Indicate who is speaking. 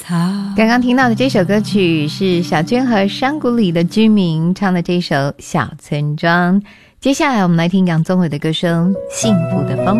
Speaker 1: 刚刚听到的这首歌曲是小娟和山谷里的居民唱的这首《小村庄》。接下来我们来听杨宗纬的歌声《幸福的风》。